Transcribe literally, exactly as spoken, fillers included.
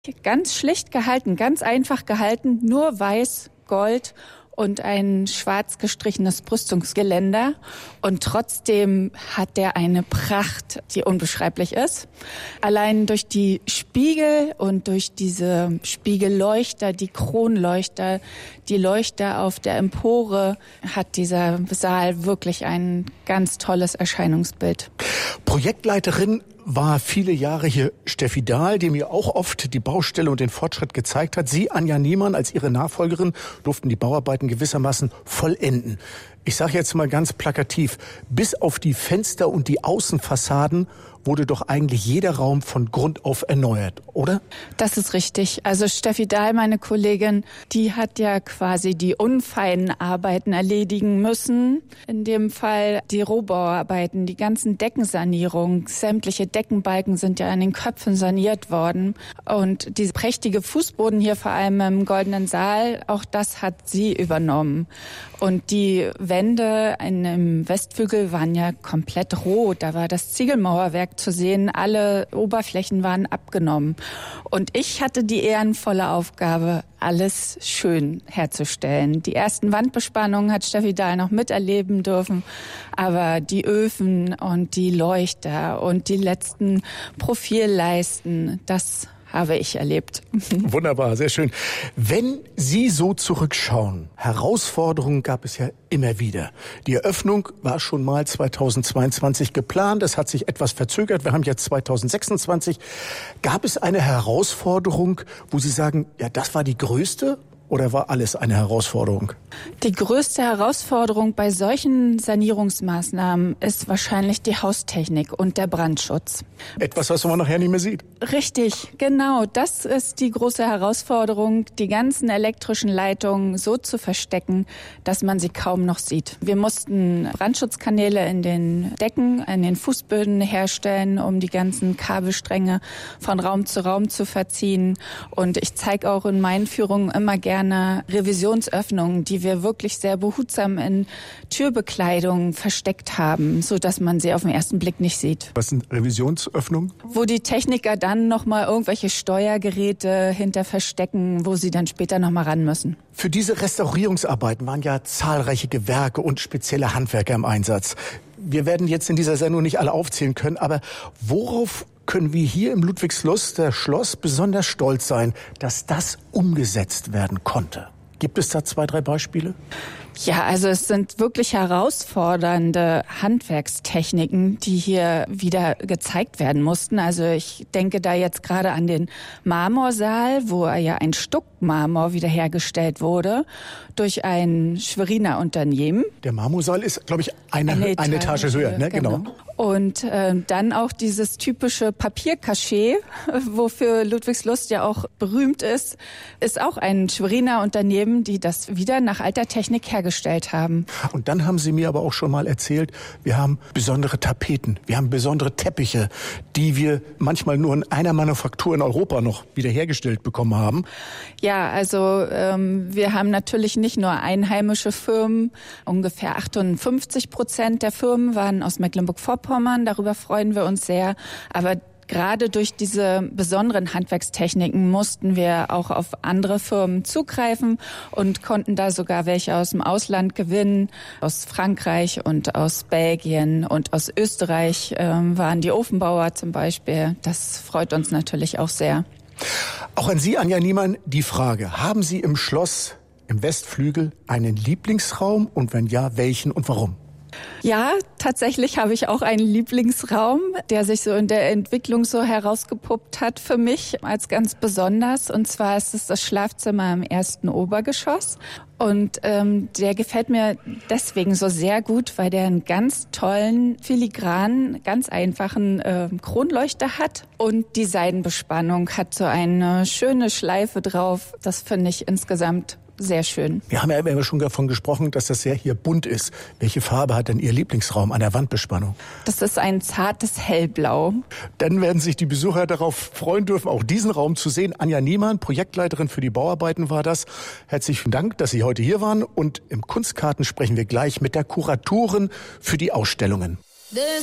Ganz schlicht gehalten, ganz einfach gehalten, nur weiß, Gold und ein schwarz gestrichenes Brüstungsgeländer. Und trotzdem hat der eine Pracht, die unbeschreiblich ist. Allein durch die Spiegel und durch diese Spiegelleuchter, die Kronleuchter, die Leuchter auf der Empore, hat dieser Saal wirklich ein ganz tolles Erscheinungsbild. Projektleiterin war viele Jahre hier Steffi Dahl, die mir auch oft die Baustelle und den Fortschritt gezeigt hat. Sie, Anja Niemann, als ihre Nachfolgerin durften die Bauarbeiten gewissermaßen vollenden. Ich sage jetzt mal ganz plakativ, bis auf die Fenster und die Außenfassaden wurde doch eigentlich jeder Raum von Grund auf erneuert, oder? Das ist richtig. Also Steffi Dahl, meine Kollegin, die hat ja quasi die unfeinen Arbeiten erledigen müssen. In dem Fall die Rohbauarbeiten, die ganzen Deckensanierungen, sämtliche Deckenbalken sind ja an den Köpfen saniert worden. Und diese prächtige Fußboden hier, vor allem im Goldenen Saal, auch das hat sie übernommen. Und die Wände im Westflügel waren ja komplett rot. Da war das Ziegelmauerwerk zu sehen. Alle Oberflächen waren abgenommen. Und ich hatte die ehrenvolle Aufgabe, alles schön herzustellen. Die ersten Wandbespannungen hat Steffi Dahl noch miterleben dürfen. Aber die Öfen und die Leuchter und die letzten Profilleisten, das habe ich erlebt. Wunderbar, sehr schön. Wenn Sie so zurückschauen, Herausforderungen gab es ja immer wieder. Die Eröffnung war schon mal zweitausendzweiundzwanzig geplant. Das hat sich etwas verzögert. Wir haben jetzt zweitausendsechsundzwanzig. Gab es eine Herausforderung, wo Sie sagen, ja, das war die größte? Oder war alles eine Herausforderung? Die größte Herausforderung bei solchen Sanierungsmaßnahmen ist wahrscheinlich die Haustechnik und der Brandschutz. Etwas, was man nachher nicht mehr sieht. Richtig, genau. Das ist die große Herausforderung, die ganzen elektrischen Leitungen so zu verstecken, dass man sie kaum noch sieht. Wir mussten Brandschutzkanäle in den Decken, in den Fußböden herstellen, um die ganzen Kabelstränge von Raum zu Raum zu verziehen. Und ich zeige auch in meinen Führungen immer gerne Revisionsöffnungen, die wir wirklich sehr behutsam in Türbekleidung versteckt haben, so dass man sie auf den ersten Blick nicht sieht. Was sind Revisionsöffnungen? Wo die Techniker dann nochmal irgendwelche Steuergeräte hinter verstecken, wo sie dann später nochmal ran müssen. Für diese Restaurierungsarbeiten waren ja zahlreiche Gewerke und spezielle Handwerker im Einsatz. Wir werden jetzt in dieser Sendung nicht alle aufzählen können, aber worauf können wir hier im Ludwigslust Schloss besonders stolz sein, dass das umgesetzt werden konnte? Gibt es da zwei, drei Beispiele? Ja, also es sind wirklich herausfordernde Handwerkstechniken, die hier wieder gezeigt werden mussten. Also ich denke da jetzt gerade an den Marmorsaal, wo ja ein Stuckmarmor wiederhergestellt wurde durch ein Schweriner Unternehmen. Der Marmorsaal ist, glaube ich, eine, eine, Etage, eine Etage höher, ne? Genau. genau. Und äh, dann auch dieses typische Papiercachet, wofür Ludwigslust ja auch berühmt ist, ist auch ein Schweriner Unternehmen, die das wieder nach alter Technik hergestellt haben. Und dann haben Sie mir aber auch schon mal erzählt, wir haben besondere Tapeten, wir haben besondere Teppiche, die wir manchmal nur in einer Manufaktur in Europa noch wiederhergestellt bekommen haben. Ja, also ähm, wir haben natürlich nicht nur einheimische Firmen. Ungefähr achtundfünfzig Prozent der Firmen waren aus Mecklenburg-Vorpommern. Darüber freuen wir uns sehr. Aber gerade durch diese besonderen Handwerkstechniken mussten wir auch auf andere Firmen zugreifen und konnten da sogar welche aus dem Ausland gewinnen. Aus Frankreich und aus Belgien und aus Österreich äh, waren die Ofenbauer zum Beispiel. Das freut uns natürlich auch sehr. Auch an Sie, Anja Niemann, die Frage: Haben Sie im Schloss im Westflügel einen Lieblingsraum und wenn ja, welchen und warum? Ja, tatsächlich habe ich auch einen Lieblingsraum, der sich so in der Entwicklung so herausgepuppt hat für mich als ganz besonders. Und zwar ist es das Schlafzimmer im ersten Obergeschoss. Und ähm, der gefällt mir deswegen so sehr gut, weil der einen ganz tollen, filigranen, ganz einfachen äh, Kronleuchter hat. Und die Seidenbespannung hat so eine schöne Schleife drauf. Das finde ich insgesamt sehr schön. Wir haben ja immer schon davon gesprochen, dass das sehr hier bunt ist. Welche Farbe hat denn Ihr Lieblingsraum an der Wandbespannung? Das ist ein zartes Hellblau. Dann werden sich die Besucher darauf freuen dürfen, auch diesen Raum zu sehen. Anja Niemann, Projektleiterin für die Bauarbeiten war das. Herzlichen Dank, dass Sie heute hier waren. Und im Kunstkarten sprechen wir gleich mit der Kuratorin für die Ausstellungen.